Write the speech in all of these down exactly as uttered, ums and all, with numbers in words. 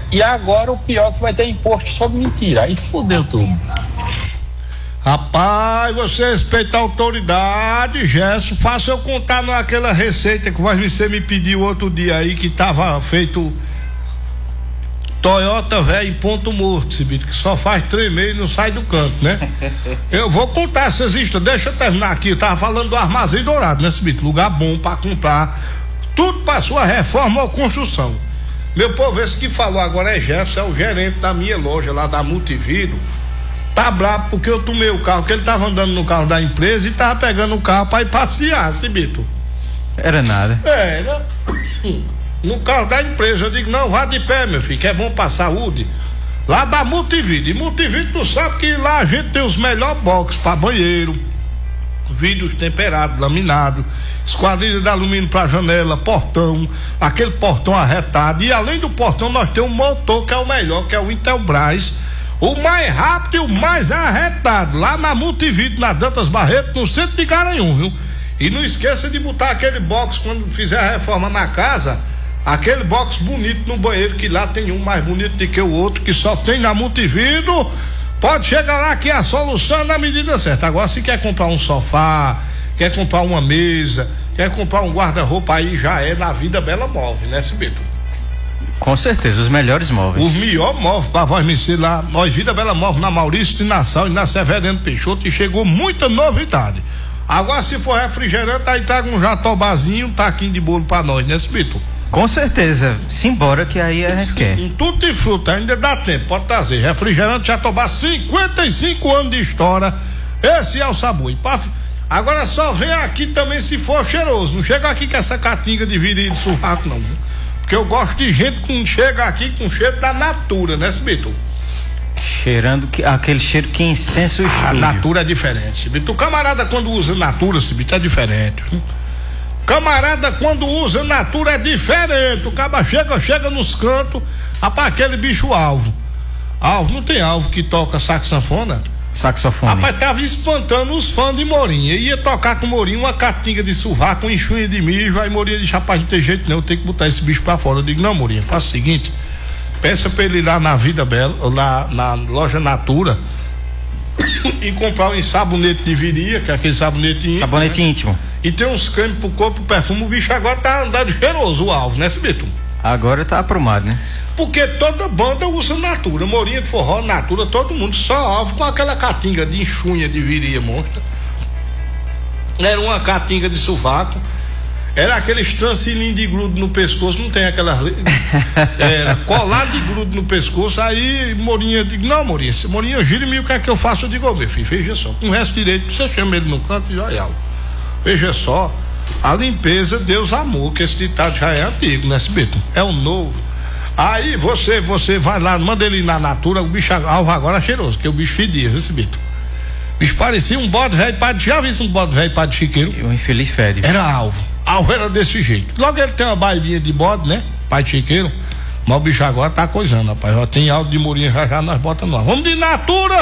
E agora o pior é que vai ter imposto sobre mentira. Aí fudeu tudo. Rapaz, você respeita a autoridade, Gerson. Faça eu contar naquela receita que você me pediu outro dia aí, que tava feito Toyota velho em ponto morto, Cibito, que só faz tremer e não sai do canto, né? Eu vou contar essas histórias. Deixa eu terminar aqui. Eu tava falando do Armazém Dourado, né, Cibito? Lugar bom pra comprar tudo pra sua reforma ou construção. Meu povo, esse que falou agora é Gerson, é o gerente da minha loja lá da Multivido. Tá bravo porque eu tomei o carro, que ele tava andando no carro da empresa e tava pegando o carro pra ir passear, Cibito. Era nada. É, né? No carro da empresa. Eu digo, não, vá de pé, meu filho, que é bom pra saúde. Lá da Multivido. E Multivido, tu sabe que lá a gente tem os melhores boxes pra banheiro, vidros temperados, laminados, esquadrilha de alumínio pra janela, portão, aquele portão arretado. E além do portão, nós temos um motor que é o melhor, que é o Intelbras, o mais rápido e o mais arretado. Lá na Multivido, na Dantas Barreto, no centro de Garanhuns, viu? E não esqueça de botar aquele box quando fizer a reforma na casa. Aquele box bonito no banheiro, que lá tem um mais bonito do que o outro, que só tem na Multivido. Pode chegar lá que a solução é na medida certa. Agora, se quer comprar um sofá, quer comprar uma mesa, quer comprar um guarda-roupa, aí já é na Vida Bela Móvel, né, Cibito? Com certeza, os melhores móveis. Os melhores móveis para vós mexer lá. Nós, Vida Bela Móvel, na Maurício de Nassau e na Severino Peixoto, e chegou muita novidade. Agora, se for refrigerante, aí traga um jatobazinho, um taquinho de bolo para nós, né, Cibito? Com certeza, simbora que aí a gente quer. Um tudo de fruta, ainda dá tempo, pode trazer. Refrigerante Jatobá, cinquenta e cinco anos de história. Esse é o sabor. Agora só vem aqui também se for cheiroso. Não chega aqui com essa catinga de virilha de surraco, não. Porque eu gosto de gente que chega aqui com cheiro da Natura, né, Cibito? Cheirando que, aquele cheiro que incensa o estúdio. A Natura é diferente, Cibito. O camarada quando usa Natura, Cibito, é diferente. Camarada, quando usa Natura é diferente. O cara chega, chega nos cantos, rapaz, aquele bicho alvo. Alvo, não tem alvo que toca saxofona? Saxofone. Rapaz, tava espantando os fãs de Morinha. Ia tocar com Morinha uma catinga de surraco, uma enxunha de mijo. Aí Morinha disse, rapaz, não tem jeito não, eu tenho que botar esse bicho pra fora. Eu digo, não, Morinha, faz o seguinte, peça pra ele ir lá na Vida Bela, lá na loja Natura, e comprar um sabonete de viria, que é aquele sabonete íntimo. Sabonete, né? Íntimo. E tem uns cremes pro corpo, perfume. O bicho agora tá andando cheiroso, o alvo, né, Cibito? Agora tá aprumado, né? Porque toda banda usa Natura. Morinha de forró, Natura, todo mundo. Só alvo com aquela catinga de enxunha de viria monstra. Era uma catinga de sovaco. Era aqueles transilinhos de grudo no pescoço, não tem aquela. Era colado de grudo no pescoço. Aí Morinha diz: não, Morinha, se Morinha gira em mim, o que é que eu faço? Eu digo: ô, meu filho, veja só, com o resto direito, você chama ele no canto e olha. Veja só, a limpeza Deus amou, que esse ditado já é antigo, né, Cibito? É o novo. Aí você, você vai lá, manda ele ir na Natura, o bicho alvo agora é cheiroso, que o bicho fedia, viu, Cibito? O bicho parecia um bode velho, padre. Já viu um bode velho, padre Chiqueiro? O infeliz fede. Era alvo. Alvo era desse jeito. Logo ele tem uma baibinha de bode, né? Pai Chiqueiro. Mas o bicho agora tá coisando, rapaz. Já tem alvo de Morinha, já já nós botamos lá. Vamos de Natura!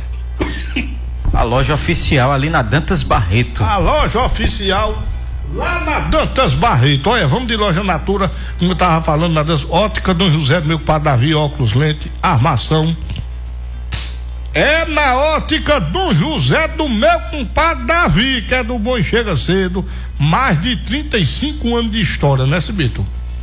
A loja oficial ali na Dantas Barreto. A loja oficial lá na Dantas Barreto. Olha, vamos de loja Natura, como eu tava falando, na Dantas Ótica Dom José, do meu compadre Davi, óculos, lente, armação. É na Ótica Dom José do meu compadre Davi, que é do Bom e Chega Cedo. Mais de trinta e cinco anos de história, né, Cibito?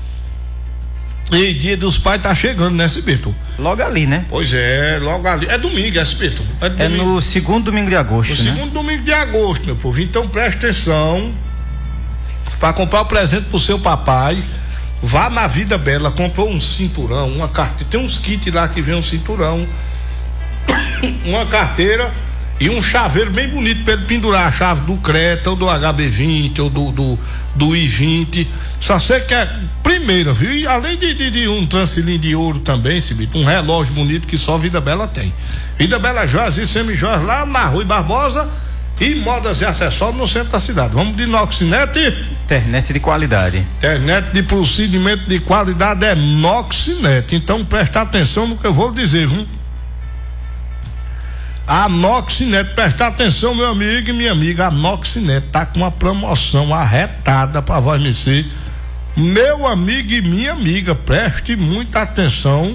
E Dia dos Pais tá chegando, né, Cibito? Logo ali, né? Pois é, logo ali. É domingo, é, Cibito? É, é no segundo domingo de agosto, no né? segundo domingo de agosto, meu povo. Então preste atenção. Para comprar o presente pro seu papai, vá na Vida Bela, comprou um cinturão, uma carteira. Tem uns kits lá que vem um cinturão, uma carteira e um chaveiro bem bonito para ele pendurar a chave do Creta, ou do H B vinte, ou do, do, do I vinte. Só sei que é primeiro, viu? E além de, de, de um transilinho de ouro também, Cibito, um relógio bonito que só Vida Bela tem. Vida Bela Joias e Semijoias lá na Rui Barbosa e modas e acessórios no centro da cidade. Vamos de Noxinete. Internet de qualidade. Internet de procedimento de qualidade é Noxinete. Então presta atenção no que eu vou dizer, viu? A Noxinete, presta atenção, meu amigo e minha amiga, a Noxinete tá com uma promoção arretada para vós mexer. Meu amigo e minha amiga, preste muita atenção.